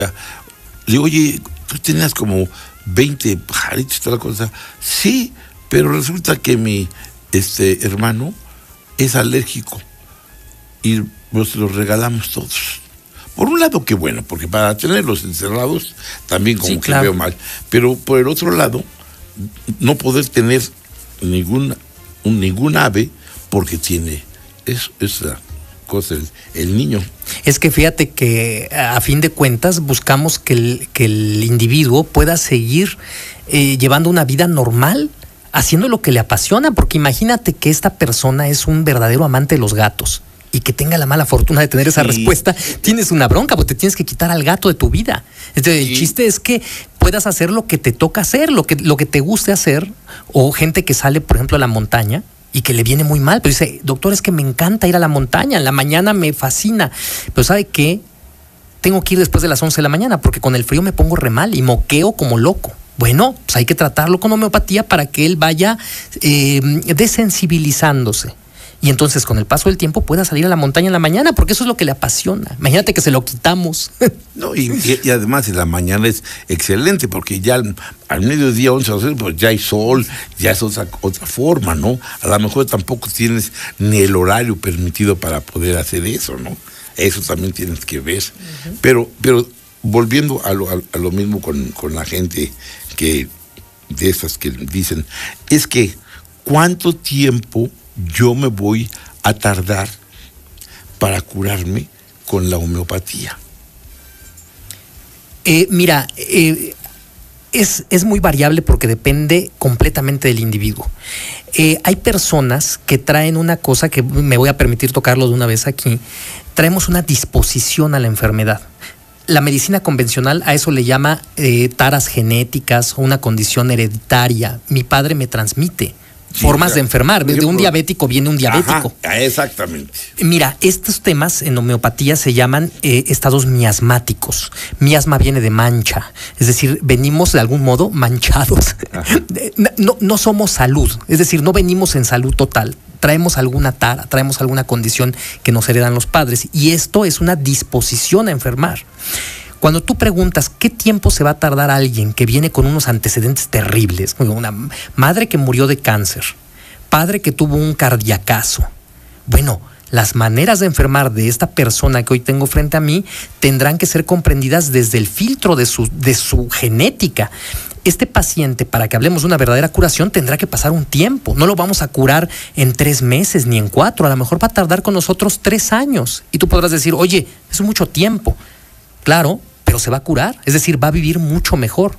Le digo, oye, tú tenías como 20 pajaritos y toda la cosa. Sí, pero resulta que mi hermano es alérgico y nos los regalamos todos. Por un lado, qué bueno, porque para tenerlos encerrados también como sí, que claro. veo mal. Pero por el otro lado, no poder tener ningún ave porque tiene esa cosa, el niño. Es que fíjate que a fin de cuentas buscamos que el individuo pueda seguir llevando una vida normal, haciendo lo que le apasiona, porque imagínate que esta persona es un verdadero amante de los gatos y que tenga la mala fortuna de tener esa respuesta, tienes una bronca, porque te tienes que quitar al gato de tu vida. Entonces, el chiste es que puedas hacer lo que te toca hacer, lo que te guste hacer, o gente que sale, por ejemplo, a la montaña y que le viene muy mal, pero dice, doctor, es que me encanta ir a la montaña, en la mañana me fascina, pero ¿sabe qué? Tengo que ir después de las 11 de la mañana, porque con el frío me pongo re mal y moqueo como loco. Bueno, pues hay que tratarlo con homeopatía para que él vaya desensibilizándose. Y entonces con el paso del tiempo pueda salir a la montaña en la mañana, porque eso es lo que le apasiona. Imagínate que se lo quitamos. No, y además en la mañana es excelente, porque ya al mediodía, 11 o 12, pues ya hay sol, ya es otra forma, ¿no? A lo mejor tampoco tienes ni el horario permitido para poder hacer eso, ¿no? Eso también tienes que ver. Uh-huh. Pero volviendo a lo mismo con la gente que de esas que dicen, es que ¿cuánto tiempo yo me voy a tardar para curarme con la homeopatía? Mira, es muy variable porque depende completamente del individuo. Hay personas que traen una cosa que me voy a permitir tocarlo de una vez aquí. Traemos una disposición a la enfermedad. La medicina convencional a eso le llama taras genéticas o una condición hereditaria. Mi padre me transmite. Formas de enfermar. De un diabético viene un diabético. Ajá, exactamente. Mira, estos temas en homeopatía se llaman estados miasmáticos. Miasma viene de mancha. Es decir, venimos de algún modo manchados. No somos salud. Es decir, no venimos en salud total. Traemos alguna tara, traemos alguna condición que nos heredan los padres. Y esto es una disposición a enfermar. Cuando tú preguntas qué tiempo se va a tardar alguien que viene con unos antecedentes terribles, una madre que murió de cáncer, padre que tuvo un cardiacazo, bueno, las maneras de enfermar de esta persona que hoy tengo frente a mí tendrán que ser comprendidas desde el filtro de su genética. Este paciente, para que hablemos de una verdadera curación, tendrá que pasar un tiempo. No lo vamos a curar en 3 meses ni en 4. A lo mejor va a tardar con nosotros 3 años. Y tú podrás decir, oye, es mucho tiempo. Claro, pero se va a curar, es decir, va a vivir mucho mejor.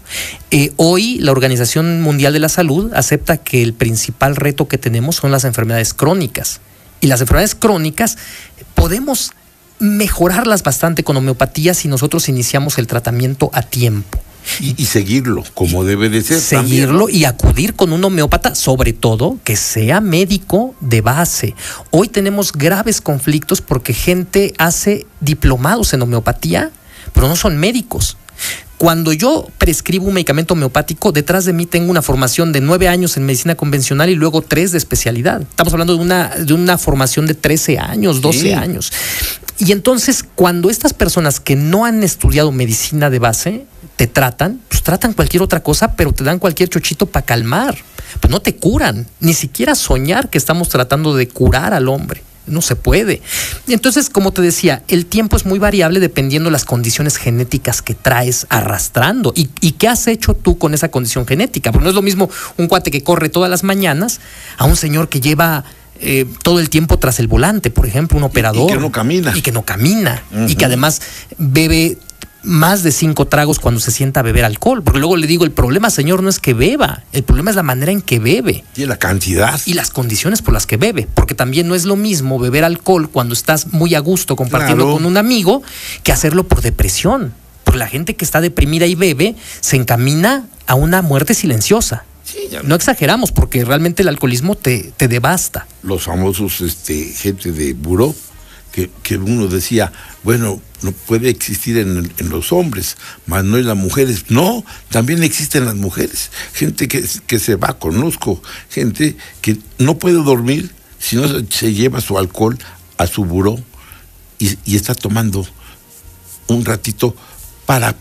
Hoy la Organización Mundial de la Salud acepta que el principal reto que tenemos son las enfermedades crónicas. Y las enfermedades crónicas podemos mejorarlas bastante con homeopatía si nosotros iniciamos el tratamiento a tiempo. Y seguirlo como debe de ser. Seguirlo también, ¿no? Y acudir con un homeópata, sobre todo que sea médico de base. Hoy tenemos graves conflictos porque gente hace diplomados en homeopatía, pero no son médicos. Cuando yo prescribo un medicamento homeopático, detrás de mí tengo una formación de 9 años en medicina convencional y luego 3 de especialidad. Estamos hablando de una formación de 13 años, 12 años. Y entonces, cuando estas personas que no han estudiado medicina de base te tratan, pues tratan cualquier otra cosa, pero te dan cualquier chochito para calmar. Pues no te curan, ni siquiera soñar que estamos tratando de curar al hombre. No se puede. Entonces, como te decía, el tiempo es muy variable dependiendo de las condiciones genéticas que traes arrastrando. ¿Y qué has hecho tú con esa condición genética? Porque no es lo mismo un cuate que corre todas las mañanas a un señor que lleva todo el tiempo tras el volante, por ejemplo, un operador. Y que no camina. Y que no camina. Uh-huh. Y que además bebe más de 5 tragos cuando se sienta a beber alcohol. Porque luego le digo, el problema, señor, no es que beba, el problema es la manera en que bebe. Y la cantidad. Y las condiciones por las que bebe. Porque también no es lo mismo beber alcohol cuando estás muy a gusto compartiendo con un amigo que hacerlo por depresión. Porque la gente que está deprimida y bebe se encamina a una muerte silenciosa. Sí, no exageramos, porque realmente el alcoholismo te devasta. Los famosos gente de buró, que uno decía, bueno, no puede existir en los hombres, más no en las mujeres. No, también existen las mujeres. Gente que se va, conozco gente que no puede dormir si no se lleva su alcohol a su buró y está tomando un ratito para